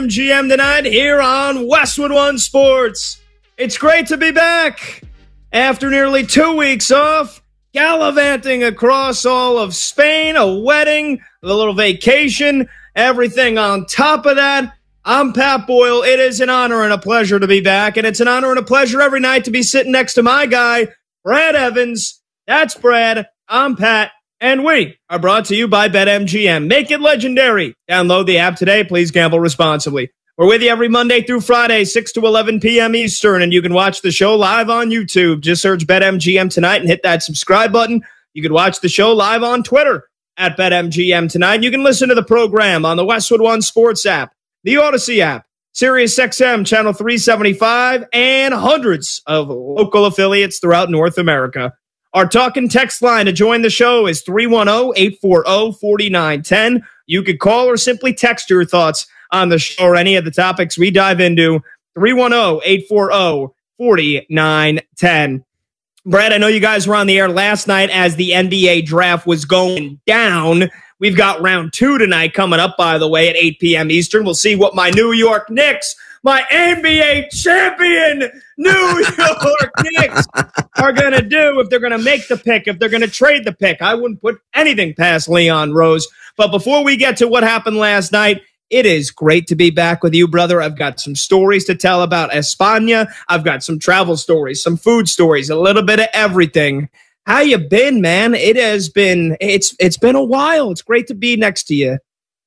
GM tonight here on Westwood One Sports. It's great to be back after nearly 2 weeks off, gallivanting across all of Spain, a wedding, a little vacation, everything on top of that. I'm Pat Boyle. It is an honor and a pleasure to be back, and it's an honor and a pleasure every night to be sitting next to my guy, Brad Evans. That's Brad. I'm Pat. And we are brought to you by BetMGM. Make it legendary. Download the app today. Please gamble responsibly. We're with you every Monday through Friday, 6 to 11 p.m. Eastern, and you can watch the show live on YouTube. Just search BetMGM tonight and hit that subscribe button. You can watch the show live on Twitter at BetMGM tonight. You can listen to the program on the Westwood One Sports app, the Odyssey app, SiriusXM Channel 375, and hundreds of local affiliates throughout North America. Our talk and text line to join the show is 310-840-4910. You could call or simply text your thoughts on the show or any of the topics we dive into. 310-840-4910. Brad, I know you guys were on the air last night as the NBA draft was going down. We've got round 2 tonight coming up, by the way, at 8 p.m. Eastern. We'll see what my New York Knicks, my NBA champion New York Knicks, are going to do, if they're going to make the pick, if they're going to trade the pick. I wouldn't put anything past Leon Rose. But before we get to what happened last night, it is great to be back with you, brother. I've got some stories to tell about España. I've got some travel stories, some food stories, a little bit of everything. How you been, man? It's been a while. It's great to be next to you.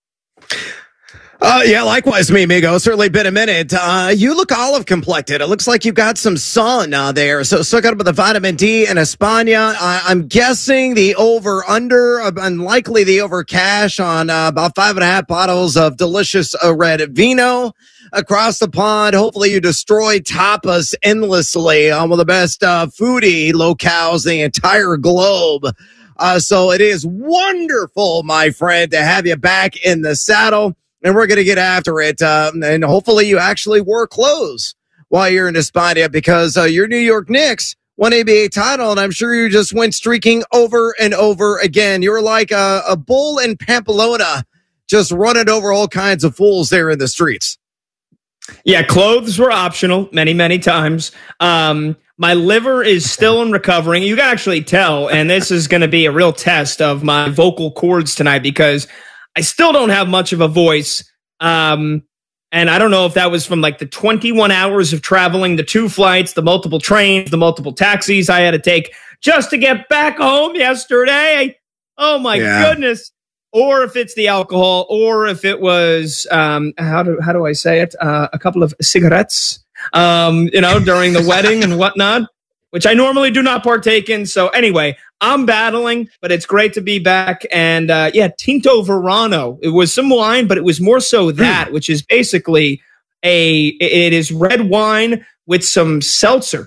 Yeah, likewise, me, amigo. Certainly been a minute. You look olive complected. It looks like you've got some sun there. So soak up with the vitamin D in España. I'm guessing the over-under, unlikely the over-cash on about 5.5 bottles of delicious red vino across the pond. Hopefully you destroy tapas endlessly on one of the best foodie locales in the entire globe. So it is wonderful, my friend, to have you back in the saddle. And we're going to get after it. And hopefully you actually wore clothes while you're in España, because your New York Knicks won NBA title, and I'm sure you just went streaking over and over again. You're like a bull in Pamplona, just running over all kinds of fools there in the streets. Yeah, clothes were optional many, many times. My liver is still in recovering. You can actually tell, and this is going to be a real test of my vocal cords tonight, because I still don't have much of a voice. And I don't know if that was from like the 21 hours of traveling, the 2 flights, the multiple trains, the multiple taxis I had to take just to get back home yesterday. Oh my goodness. Or if it's the alcohol, or if it was, how do I say it? A couple of cigarettes, during the wedding and whatnot, which I normally do not partake in. So anyway, I'm battling, but it's great to be back. And Tinto Verano. It was some wine, but it was more so that, which is basically it is red wine with some seltzer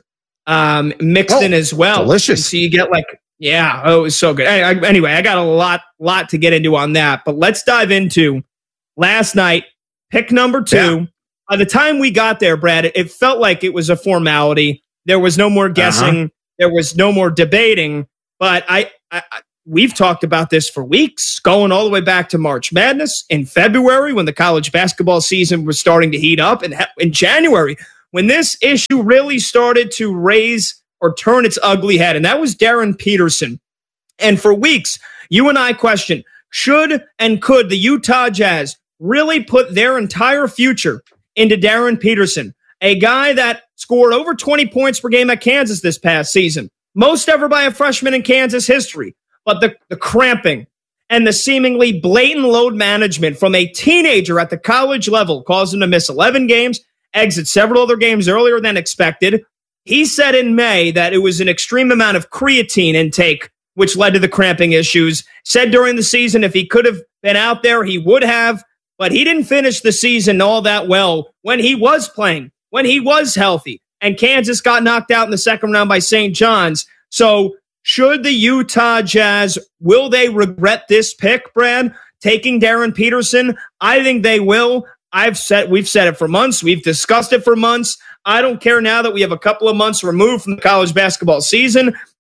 mixed in as well. Delicious. And so you get it was so good. Anyway, I got a lot to get into on that, but let's dive into last night, pick number 2. Yeah. By the time we got there, Brad, it felt like it was a formality. There was no more guessing. There was no more debating. But we've talked about this for weeks, going all the way back to March Madness, in February when the college basketball season was starting to heat up, and in January when this issue really started to raise or turn its ugly head, and that was Darren Peterson. And for weeks, you and I questioned, should and could the Utah Jazz really put their entire future into Darren Peterson, a guy that scored over 20 points per game at Kansas this past season, most ever by a freshman in Kansas history. But the cramping and the seemingly blatant load management from a teenager at the college level caused him to miss 11 games, exit several other games earlier than expected. He said in May that it was an extreme amount of creatine intake which led to the cramping issues. Said during the season if he could have been out there, he would have, but he didn't finish the season all that well when he was playing, when he was healthy. And Kansas got knocked out in the second round by St. John's. So should the Utah Jazz, will they regret this pick, Brad, taking Darren Peterson? I think they will. We've said it for months. We've discussed it for months. I don't care now that we have a couple of months removed from the college basketball season.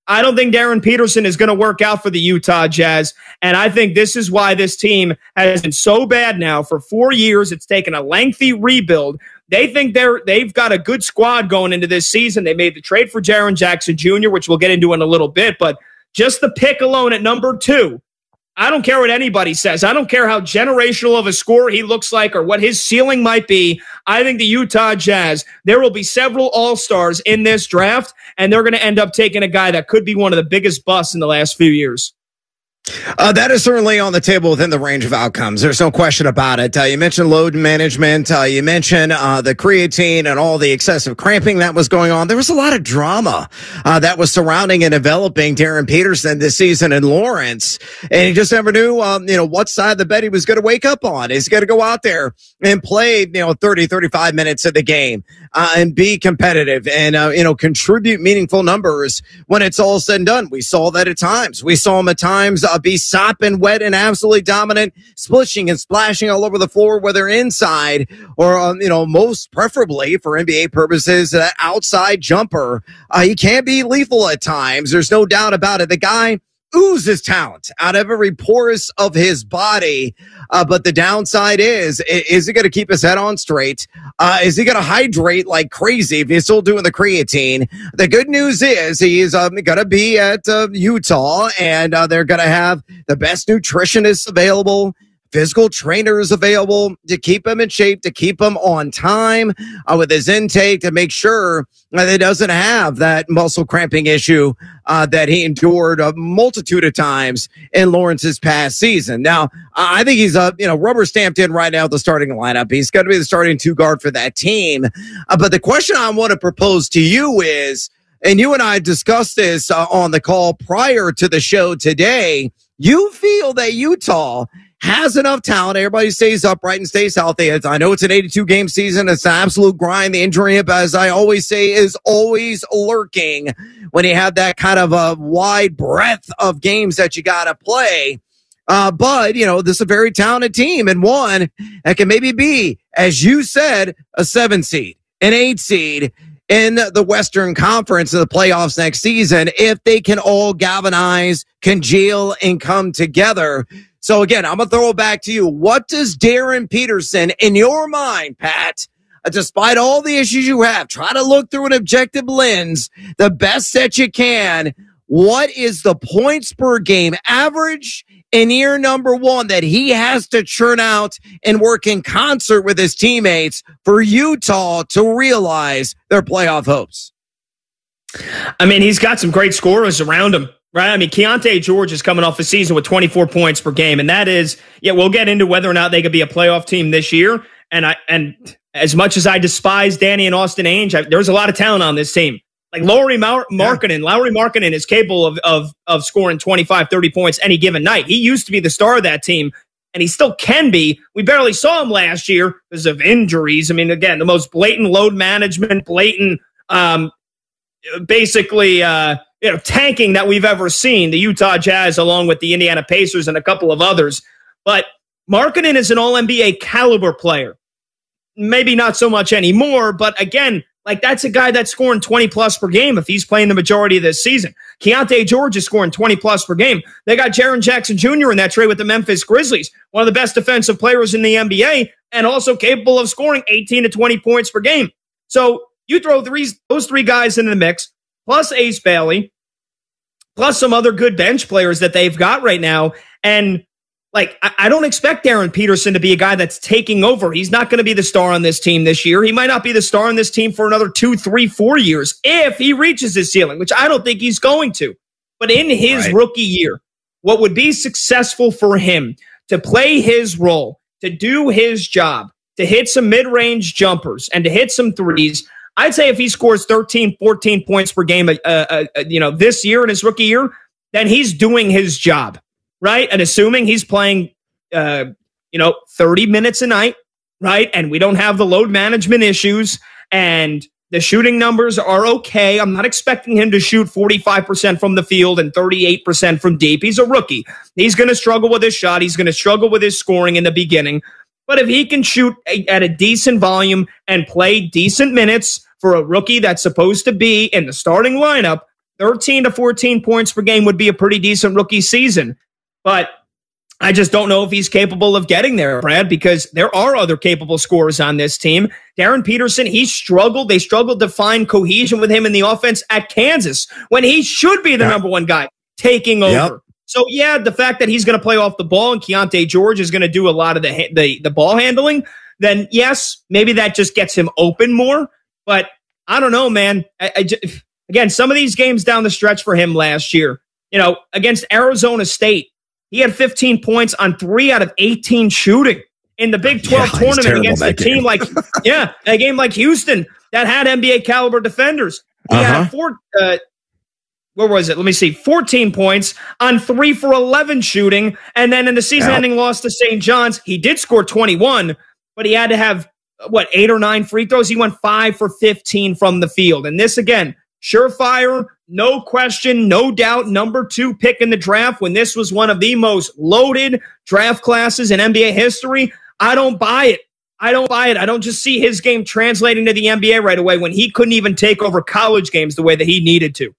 I don't think Darren Peterson is going to work out for the Utah Jazz. And I think this is why this team has been so bad now for 4 years. It's taken a lengthy rebuild. They think they've got a good squad going into this season. They made the trade for Jaren Jackson Jr., which we'll get into in a little bit. But just the pick alone at number 2, I don't care what anybody says. I don't care how generational of a scorer he looks like or what his ceiling might be. I think the Utah Jazz, there will be several all-stars in this draft, and they're going to end up taking a guy that could be one of the biggest busts in the last few years. That is certainly on the table within the range of outcomes. There's no question about it. You mentioned load management. You mentioned the creatine and all the excessive cramping that was going on. There was a lot of drama that was surrounding and developing Darren Peterson this season in Lawrence. And he just never knew, what side of the bed he was going to wake up on. He's going to go out there and play, 30, 35 minutes of the game and be competitive and, contribute meaningful numbers when it's all said and done. We saw that at times. We saw him at times be sopping wet and absolutely dominant, splishing and splashing all over the floor, whether inside or, most preferably for NBA purposes, that outside jumper. He can be lethal at times. There's no doubt about it. The guy oozes talent out of every porous of his body. But the downside is he going to keep his head on straight? Is he going to hydrate like crazy if he's still doing the creatine? The good news is he's going to be at Utah, and they're going to have the best nutritionists available, physical trainers available to keep him in shape, to keep him on time with his intake, to make sure that he doesn't have that muscle cramping issue that he endured a multitude of times in Lawrence's past season. Now, I think he's rubber stamped in right now at the starting lineup. He's going to be the starting 2 guard for that team. But the question I want to propose to you is, and you and I discussed this on the call prior to the show today, you feel that Utah has enough talent. Everybody stays upright and stays healthy. I know it's an 82-game season. It's an absolute grind. The injury hip, as I always say, is always lurking when you have that kind of a wide breadth of games that you got to play. But, this is a very talented team, and one that can maybe be, as you said, a 7 seed, an 8 seed in the Western Conference in the playoffs next season if they can all galvanize, congeal, and come together. So again, I'm going to throw it back to you. What does Darren Peterson, in your mind, Pat, despite all the issues you have, try to look through an objective lens, the best that you can, what is the points per game average in year number 1 that he has to churn out and work in concert with his teammates for Utah to realize their playoff hopes? I mean, he's got some great scorers around him. Right. I mean, Keontae George is coming off a season with 24 points per game. And that is, we'll get into whether or not they could be a playoff team this year. And as much as I despise Danny and Austin Ainge, there's a lot of talent on this team. Like Lauri Markkanen is capable of scoring 25, 30 points any given night. He used to be the star of that team, and he still can be. We barely saw him last year because of injuries. I mean, again, the most blatant load management, blatant, tanking that we've ever seen, the Utah Jazz, along with the Indiana Pacers and a couple of others. But Markkanen is an all-NBA caliber player. Maybe not so much anymore, but again, that's a guy that's scoring 20-plus per game if he's playing the majority of this season. Keontae George is scoring 20-plus per game. They got Jaren Jackson Jr. in that trade with the Memphis Grizzlies, one of the best defensive players in the NBA, and also capable of scoring 18 to 20 points per game. So you throw those 3 guys into the mix, plus Ace Bailey, plus some other good bench players that they've got right now. And I don't expect Darren Peterson to be a guy that's taking over. He's not going to be the star on this team this year. He might not be the star on this team for another 2, 3, 4 years if he reaches his ceiling, which I don't think he's going to. But in his rookie year, what would be successful for him to play his role, to do his job, to hit some mid-range jumpers and to hit some threes, I'd say if he scores 13, 14 points per game, this year in his rookie year, then he's doing his job, right? And assuming he's playing, 30 minutes a night, right? And we don't have the load management issues and the shooting numbers are okay. I'm not expecting him to shoot 45% from the field and 38% from deep. He's a rookie. He's going to struggle with his shot. He's going to struggle with his scoring in the beginning. But if he can shoot at a decent volume and play decent minutes for a rookie that's supposed to be in the starting lineup, 13 to 14 points per game would be a pretty decent rookie season. But I just don't know if he's capable of getting there, Brad, because there are other capable scorers on this team. Darren Peterson, he struggled. They struggled to find cohesion with him in the offense at Kansas when he should be the number one guy taking over. Yep. So, yeah, the fact that he's going to play off the ball and Keontae George is going to do a lot of the ball handling, then, yes, maybe that just gets him open more. But I don't know, man. Again, some of these games down the stretch for him last year, against Arizona State, he had 15 points on 3 out of 18 shooting in the Big 12 tournament against a team like, a game like Houston that had NBA caliber defenders. He had 14 points on 3 for 11 shooting. And then in the season-ending loss to St. John's, he did score 21, but he had to have, 8 or 9 free throws? He went 5 for 15 from the field. And this, again, surefire, no question, no doubt, number 2 pick in the draft when this was one of the most loaded draft classes in NBA history. I don't buy it. I don't just see his game translating to the NBA right away when he couldn't even take over college games the way that he needed to.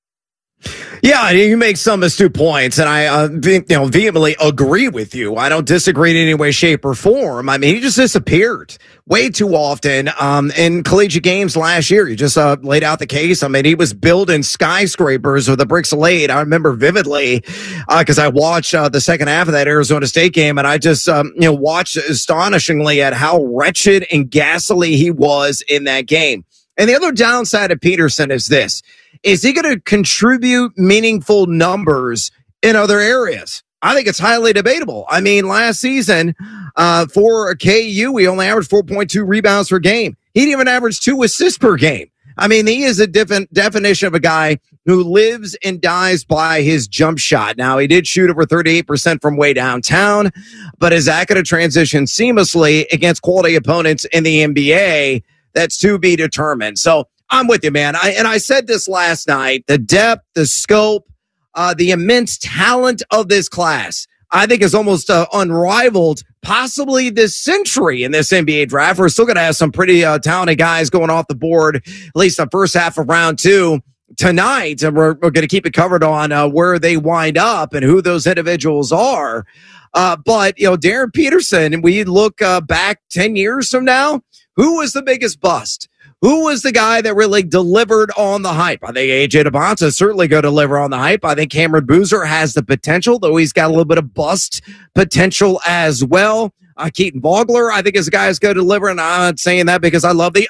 Yeah, you make some astute points, and I vehemently agree with you. I don't disagree in any way, shape, or form. I mean, he just disappeared way too often in collegiate games last year. You just laid out the case. I mean, he was building skyscrapers with the bricks laid. I remember vividly because I watched the second half of that Arizona State game, and I just watched astonishingly at how wretched and ghastly he was in that game. And the other downside of Peterson is this. Is he going to contribute meaningful numbers in other areas? I think it's highly debatable. I mean, last season for KU, he only averaged 4.2 rebounds per game. He didn't even average 2 assists per game. I mean, he is a different definition of a guy who lives and dies by his jump shot. Now, he did shoot over 38% from way downtown, but is that going to transition seamlessly against quality opponents in the NBA? That's to be determined. So I'm with you, man. I said this last night, the depth, the scope, the immense talent of this class, I think is almost unrivaled, possibly this century in this NBA draft. We're still going to have some pretty talented guys going off the board, at least the first half of round 2 tonight. And we're going to keep it covered on where they wind up and who those individuals are. But, Darren Peterson, we look back 10 years from now, who was the biggest bust? Who was the guy that really delivered on the hype? I think A.J. Debonta certainly going to deliver on the hype. I think Cameron Boozer has the potential, though he's got a little bit of bust potential as well. Keaton Vogler, I think, is a guy who's going to deliver, and I'm not saying that because I love the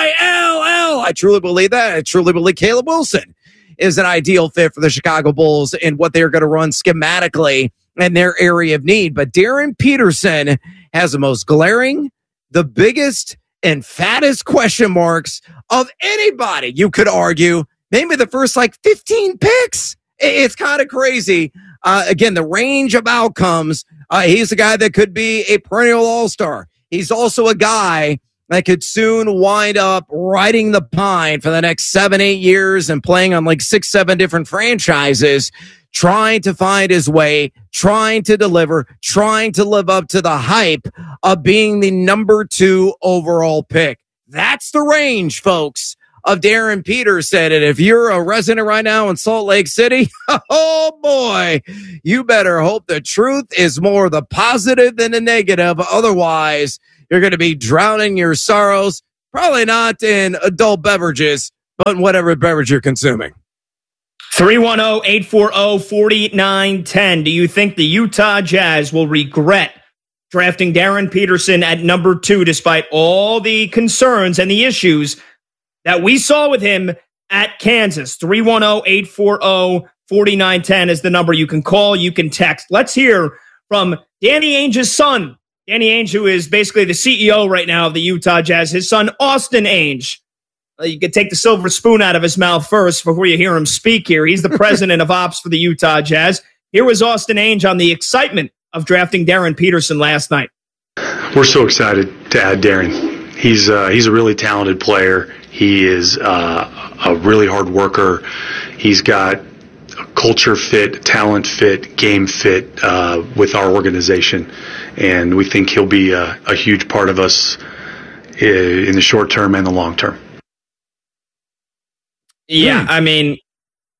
ILL. I truly believe that. I truly believe Caleb Wilson is an ideal fit for the Chicago Bulls and what they're going to run schematically in their area of need. But Darren Peterson has the most glaring, the biggest, and fattest question marks of anybody, you could argue. Maybe the first 15 picks. It's kind of crazy. Again, the range of outcomes. He's a guy that could be a perennial all-star. He's also a guy that could soon wind up riding the pine for the next 7-8 years and playing on 6-7 different franchises, trying to find his way, trying to deliver, trying to live up to the hype of being the number 2 overall pick. That's the range, folks, of Darren Peterson. And if you're a resident right now in Salt Lake City, oh boy, you better hope the truth is more the positive than the negative. Otherwise, you're going to be drowning your sorrows, probably not in adult beverages, but in whatever beverage you're consuming. 310-840-4910. Do you think the Utah Jazz will regret drafting Darren Peterson at number 2 despite all the concerns and the issues that we saw with him at Kansas? 310-840-4910 is the number you can call, you can text. Let's hear from Danny Ainge's son. Danny Ainge, who is basically the CEO right now of the Utah Jazz, his son, Austin Ainge. You could take the silver spoon out of his mouth first before you hear him speak here. He's the president of ops for the Utah Jazz. Here was Austin Ainge on the excitement of drafting Darren Peterson last night. We're so excited to add Darren. He's a really talented player. He is a really hard worker. He's got a culture fit, talent fit, game fit with our organization. And we think he'll be a huge part of us in the short term and the long term. Yeah, I mean,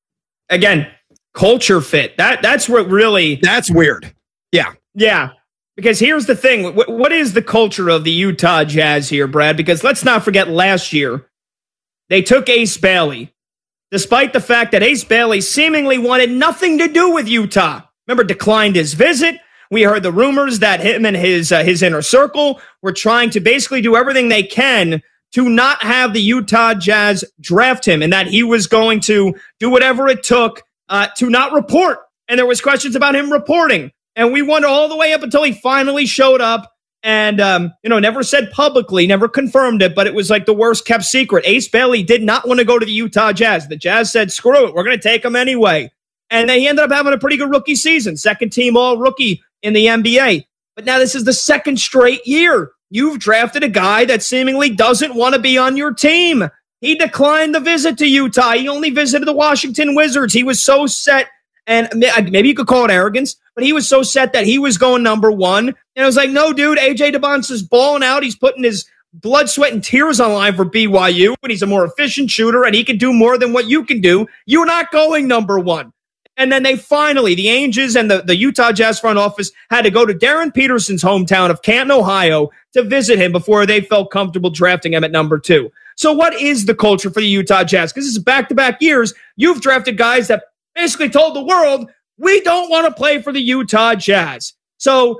again, culture fit. That's what really. That's weird. Yeah. Yeah. Because here's the thing. What is the culture of the Utah Jazz here, Brad? Because let's not forget last year, they took Ace Bailey, despite the fact that Ace Bailey seemingly wanted nothing to do with Utah. Remember, declined his visit. We heard the rumors that him and his inner circle were trying to basically do everything they can to not have the Utah Jazz draft him, and that he was going to do whatever it took to not report. And there was questions about him reporting. And we wondered all the way up until he finally showed up and, never said publicly, never confirmed it, but it was like the worst kept secret. Ace Bailey did not want to go to the Utah Jazz. The Jazz said, screw it, we're going to take him anyway. And he ended up having a pretty good rookie season, second team all rookie in the NBA. But now this is the second straight year. You've drafted a guy that seemingly doesn't want to be on your team. He declined the visit to Utah. He only visited the Washington Wizards. He was so set. And maybe you could call it arrogance, but he was so set that he was going number one. And I was like, no, dude, AJ DeBonsa's balling out. He's putting his blood, sweat, and tears on line for BYU, and he's a more efficient shooter, and he can do more than what you can do. You're not going number one. And then they finally, the Angels and the Utah Jazz front office had to go to Darren Peterson's hometown of Canton, Ohio, to visit him before they felt comfortable drafting him at number two. So what is the culture for the Utah Jazz? Because this is back-to-back years. You've drafted guys that basically told the world, we don't want to play for the Utah Jazz. So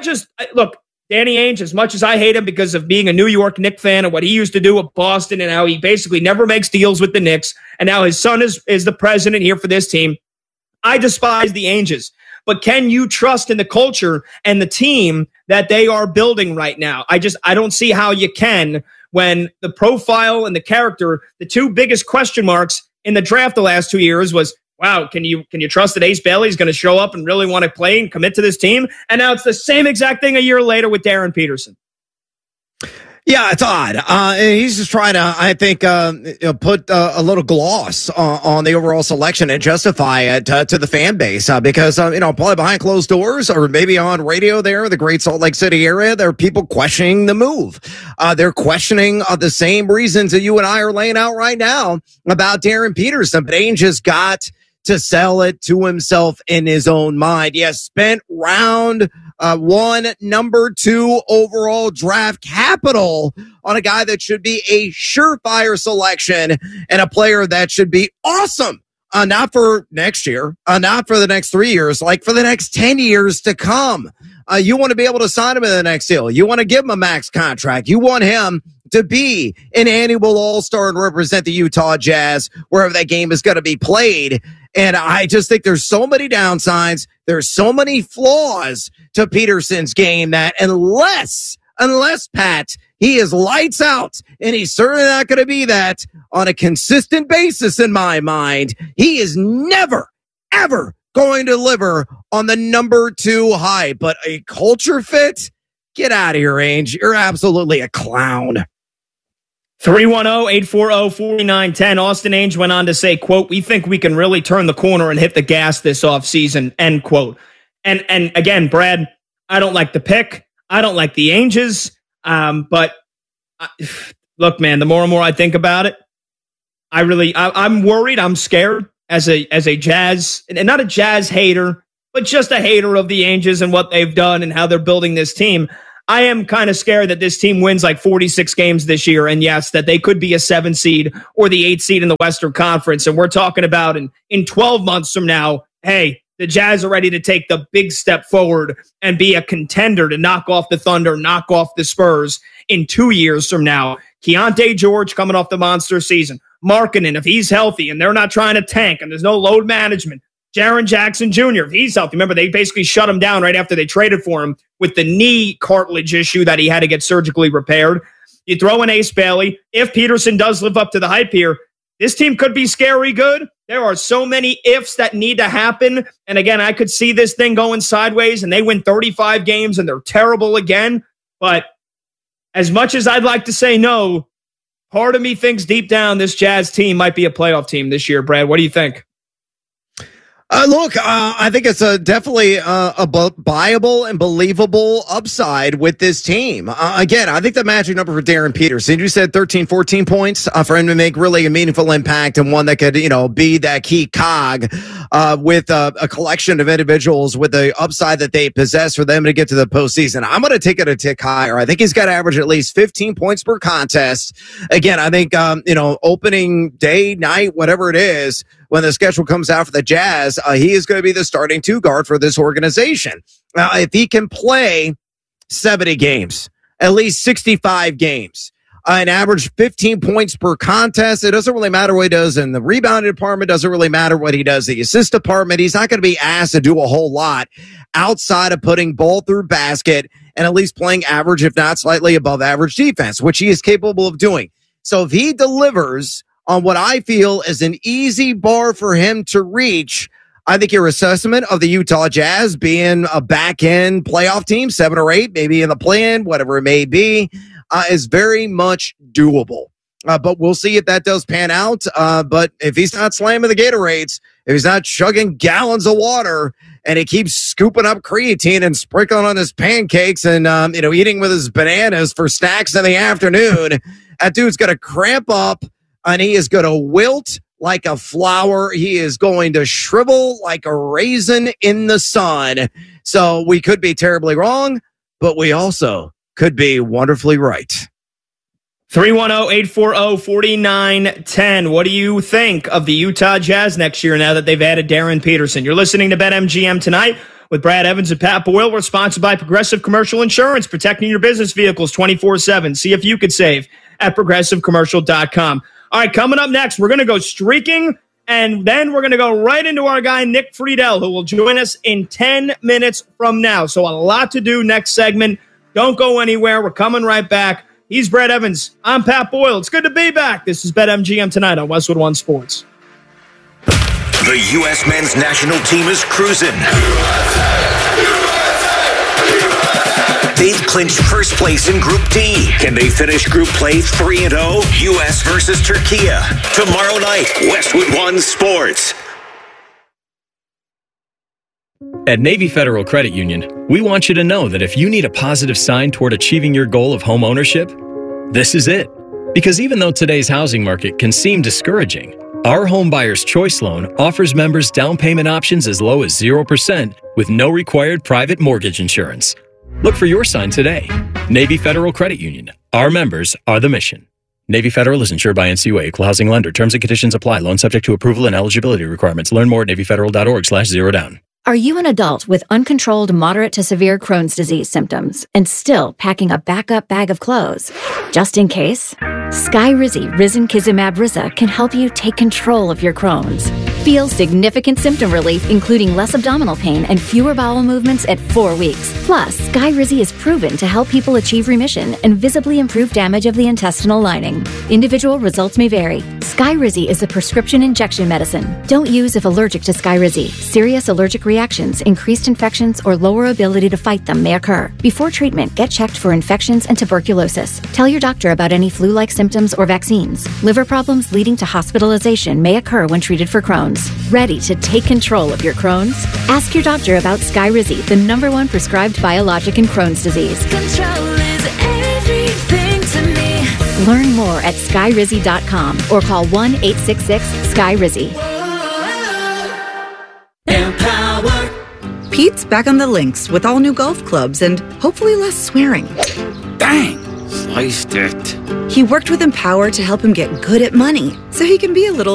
look, Danny Ainge, as much as I hate him because of being a New York Knicks fan and what he used to do with Boston and how he basically never makes deals with the Knicks, and now his son is the president here for this team, I despise the Ainges. But can you trust in the culture and the team that they are building right now? I don't see how you can when the profile and the character, the two biggest question marks in the draft the last 2 years was, wow, can you trust that Ace Bailey is going to show up and really want to play and commit to this team? And now it's the same exact thing a year later with Darren Peterson. Yeah, it's odd. He's just trying to, I think, put a little gloss on the overall selection and justify it to the fan base because, probably behind closed doors or maybe on radio there, the great Salt Lake City area, there are people questioning the move. They're questioning the same reasons that you and I are laying out right now about Darren Peterson, but Ainge just got to sell it to himself in his own mind. Yes, spent round one, number 2 overall draft capital on a guy that should be a surefire selection and a player that should be awesome. Not for next year, not for the next 3 years, like for the next 10 years to come. You want to be able to sign him in the next deal. You want to give him a max contract. You want him to be an annual all-star and represent the Utah Jazz wherever that game is going to be played. And I just think there's so many downsides. There's so many flaws to Peterson's game that unless Pat, he is lights out, and he's certainly not going to be that on a consistent basis in my mind, he is never, ever going to deliver on the number 2 hype. But a culture fit? Get out of here, Ainge. You're absolutely a clown. 310-840-4910. Austin Ainge went on to say, quote, we think we can really turn the corner and hit the gas this offseason, end quote. And again, Brad, I don't like the pick. I don't like the Ainges. But look, man, the more and more I think about it, I'm worried. I'm scared as a Jazz, and not a Jazz hater, but just a hater of the Ainges and what they've done and how they're building this team. I am kind of scared that this team wins like 46 games this year. And yes, that they could be a 7 seed or the 8 seed in the Western Conference. And we're talking about in 12 months from now, hey, the Jazz are ready to take the big step forward and be a contender to knock off the Thunder, knock off the Spurs in 2 years from now. Keontae George coming off the monster season. Markkanen, if he's healthy and they're not trying to tank and there's no load management. Jaren Jackson Jr., if he's healthy. Remember, they basically shut him down right after they traded for him with the knee cartilage issue that he had to get surgically repaired. You throw in Ace Bailey. If Peterson does live up to the hype here, this team could be scary good. There are so many ifs that need to happen. And again, I could see this thing going sideways and they win 35 games and they're terrible again. But as much as I'd like to say no, part of me thinks deep down this Jazz team might be a playoff team this year. Brad, what do you think? I think it's definitely a viable and believable upside with this team. Again, I think the magic number for Darren Peterson, you said 13, 14 points for him to make really a meaningful impact and one that could, be that key cog with a collection of individuals with the upside that they possess for them to get to the postseason. I'm going to take it a tick higher. I think he's got to average at least 15 points per contest. Again, I think, opening day, night, whatever it is, when the schedule comes out for the Jazz, he is going to be the starting two guard for this organization. Now, if he can play 70 games, at least 65 games, an average 15 points per contest, it doesn't really matter what he does in the rebounding department, doesn't really matter what he does in the assist department. He's not going to be asked to do a whole lot outside of putting ball through basket and at least playing average, if not slightly above average defense, which he is capable of doing. So if he delivers on what I feel is an easy bar for him to reach, I think your assessment of the Utah Jazz being a back-end playoff team, 7 or 8, maybe in the play-in, whatever it may be, is very much doable. But we'll see if that does pan out. But if he's not slamming the Gatorades, if he's not chugging gallons of water, and he keeps scooping up creatine and sprinkling on his pancakes and, eating with his bananas for snacks in the afternoon, that dude's going to cramp up and he is going to wilt like a flower. He is going to shrivel like a raisin in the sun. So we could be terribly wrong, but we also could be wonderfully right. 310-840-4910. What do you think of the Utah Jazz next year now that they've added Darren Peterson? You're listening to BetMGM tonight with Brad Evans and Pat Boyle. We're sponsored by Progressive Commercial Insurance, protecting your business vehicles 24/7. See if you could save at progressivecommercial.com. All right, coming up next, we're going to go streaking, and then we're going to go right into our guy, Nick Friedel, who will join us in 10 minutes from now. So a lot to do next segment. Don't go anywhere. We're coming right back. He's Brad Evans. I'm Pat Boyle. It's good to be back. This is BetMGM tonight on Westwood One Sports. The U.S. men's national team is cruising. They've clinched first place in Group D. Can they finish group play 3-0? U.S. versus Turkey. Tomorrow night, Westwood One Sports. At Navy Federal Credit Union, we want you to know that if you need a positive sign toward achieving your goal of home ownership, this is it. Because even though today's housing market can seem discouraging, our Home Buyer's Choice Loan offers members down payment options as low as 0% with no required private mortgage insurance. Look for your sign today. Navy Federal Credit Union. Our members are the mission. Navy Federal is insured by NCUA, equal housing lender. Terms and conditions apply. Loan subject to approval and eligibility requirements. Learn more at NavyFederal.org/zerodown. Are you an adult with uncontrolled moderate to severe Crohn's disease symptoms and still packing a backup bag of clothes? Just in case, Skyrizi Risankizumab Riza can help you take control of your Crohn's. Feel significant symptom relief, including less abdominal pain and fewer bowel movements at 4 weeks. Plus, Skyrizi is proven to help people achieve remission and visibly improve damage of the intestinal lining. Individual results may vary. Skyrizi is a prescription injection medicine. Don't use if allergic to Skyrizi. Serious allergic reactions, increased infections, or lower ability to fight them may occur. Before treatment, get checked for infections and tuberculosis. Tell your doctor about any flu-like symptoms or vaccines. Liver problems leading to hospitalization may occur when treated for Crohn's. Ready to take control of your Crohn's? Ask your doctor about Skyrizi, the #1 prescribed biologic in Crohn's disease. Control is everything to me. Learn more at Skyrizi.com or call 1-866-SKYRIZI. Empower. Pete's back on the links with all new golf clubs and hopefully less swearing. Dang, sliced it. He worked with Empower to help him get good at money so he can be a little